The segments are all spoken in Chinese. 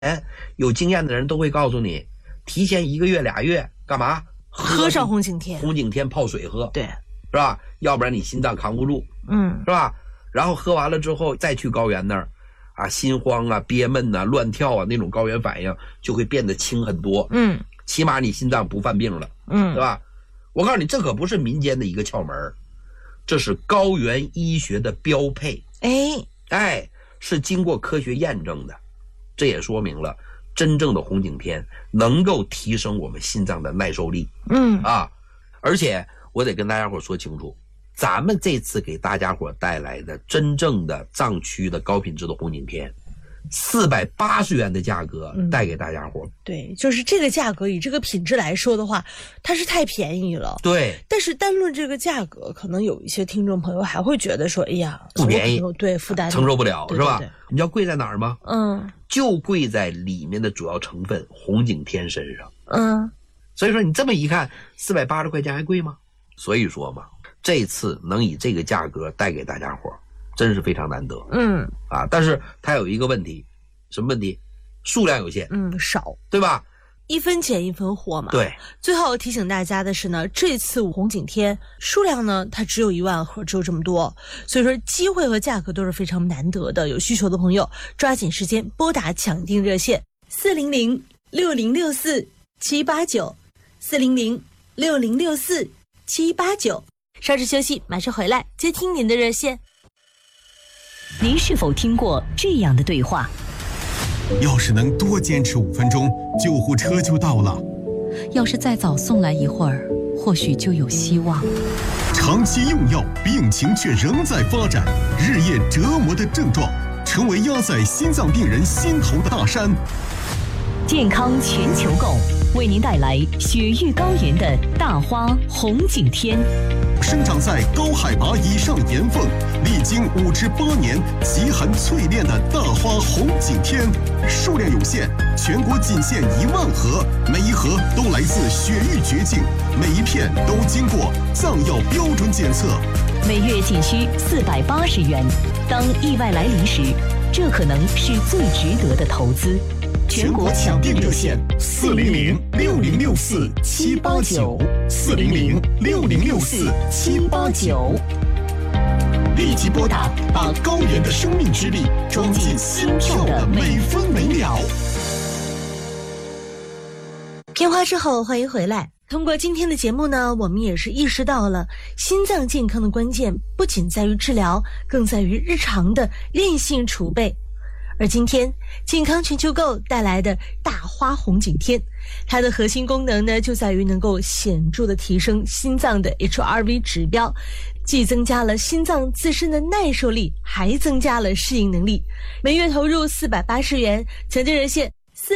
有经验的人都会告诉你，提前1个月2月干嘛？ 喝上红景天， 红景天泡水喝， 对， 是吧？要不然你心脏扛不住，是吧？然后喝完了之后再去高原那儿啊，心慌啊、憋闷啊、乱跳啊，那种高原反应就会变得轻很多，起码你心脏不犯病了，对吧？我告诉你，这可不是民间的一个窍门，这是高原医学的标配，是经过科学验证的，这也说明了真正的红景天能够提升我们心脏的耐受力，而且我得跟大家伙说清楚，咱们这次给大家伙带来的真正的藏区的高品质的红景天，480元的价格带给大家伙， 对，就是这个价格以这个品质来说的话，它是太便宜了。 对， 但是单论这个价格，可能有一些听众朋友还会觉得说，哎呀， 不便宜， 对，负担承受不了， 对是吧？ 对对， 你知道贵在哪儿吗？就贵在里面的主要成分红景天身上。所以说你这么一看，480块钱还贵吗？所以说嘛，这次能以这个价格带给大家伙，真是非常难得。但是它有一个问题，什么问题？数量有限， 少， 对吧 ？1分钱1分货嘛。 对。 最后提醒大家的是呢，这次红景天数量呢，它只有1万盒，只有这么多，所以说机会和价格都是非常难得的。有需求的朋友，抓紧时间拨打抢订热线400-6064-789，400-6064-789。稍事休息，马上回来接听您的热线。 您是否听过这样的对话？ 要是能多坚持5分钟，救护车就到了。 要是再早送来一会儿，或许就有希望。 长期用药，病情却仍在发展，日夜折磨的症状，成为压在心脏病人心头的大山。 健康全球购为您带来雪域高原的大花红景天， 生长在高海拔以上岩缝，历经5至8年极寒淬炼的大花红景天，数量有限，全国仅限1万盒，每一盒都来自雪域绝境，每一片都经过藏药标准检测， 每月仅需480元。当意外来临时，这可能是最值得的投资。 全国抢订热线400-6064-789，400-6064-789，立即拨打，把高原的生命之力装进心跳的每分每秒。 片花之后，欢迎回来。通过今天的节目呢，我们也是意识到了心脏健康的关键不仅在于治疗，更在于日常的韧性储备。而今天健康全球购带来的大花红景天，它的核心功能呢，就在于能够显著的提升心脏的 HRV 指标，既增加了心脏自身的耐受力，还增加了适应能力。每月投入480元，抢订热线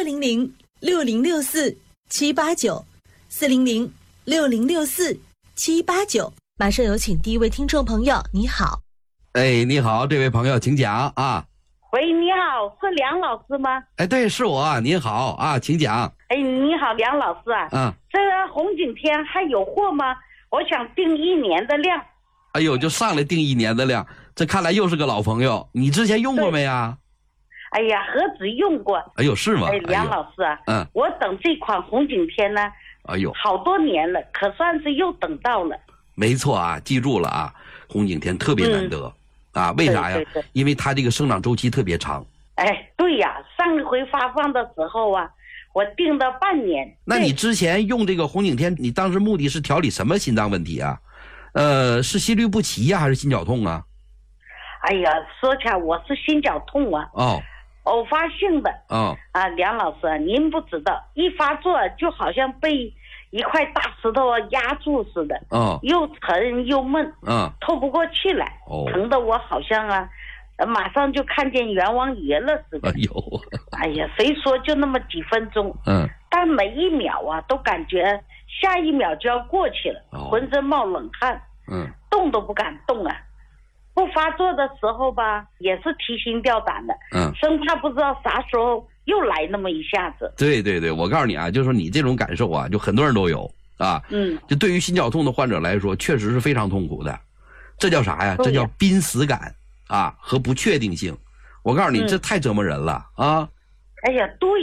400-6064-789，400-6064-789。马上有请第一位听众朋友，你好。 你好，这位朋友请讲啊。 喂，你好，是梁老师吗？ 对，是我，您好啊，请讲。 你好，梁老师啊。这个红景天还有货吗？我想订1年的量。 哎呦，就上来订1年的量，这看来又是个老朋友。你之前用过没呀？ 哎呀，何止用过。 哎呦，是吗？ 梁老师啊，我等这款红景天呢，好多年了，可算是又等到了。 没错啊，记住了啊，红景天特别难得。为啥呀？ 对， 因为它这个生长周期特别长。 对呀，上一回发放的时候啊，我订了半年。 那你之前用这个红景天，你当时目的是调理什么心脏问题啊？是心律不齐呀，还是心绞痛啊？ 哎呀，说起来我是心绞痛啊。偶发性的。梁老师，您不知道，一发作就好像被一块大石头压住似的，又沉又闷，透不过气来，疼得我好像啊，马上就看见阎王爷了似的。哎呀，谁说就那么几分钟，但每一秒啊，都感觉下一秒就要过去了，浑身冒冷汗，动都不敢动啊。不发作的时候吧，也是提心吊胆的，生怕不知道啥时候又来那么一下子。 对，我告诉你啊，就是说你这种感受啊，就很多人都有啊。就对于心绞痛的患者来说，确实是非常痛苦的。这叫啥呀？这叫濒死感啊和不确定性。我告诉你，这太折磨人了啊！ 哎呀，多